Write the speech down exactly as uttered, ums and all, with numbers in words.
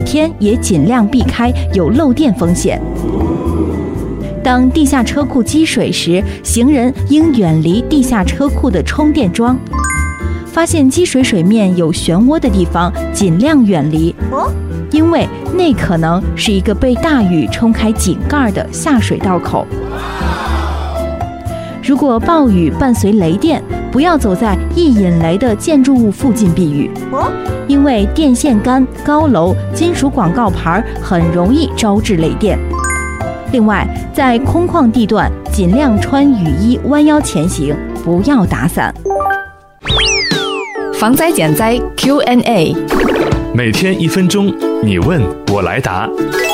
天也尽量避开有漏电风险。当地下车库积水时，行人应远离地下车库的充电桩。发现积水水面有漩涡的地方，尽量远离，因为那可能是一个被大雨冲开井盖的下水道口。如果暴雨伴随雷电，不要走在易引雷的建筑物附近避雨，因为电线杆、高楼、金属广告牌很容易招致雷电。另外，在空旷地段尽量穿雨衣，弯腰前行，不要打伞。 防灾减灾 Q and A， 每天一分钟，你问我来答。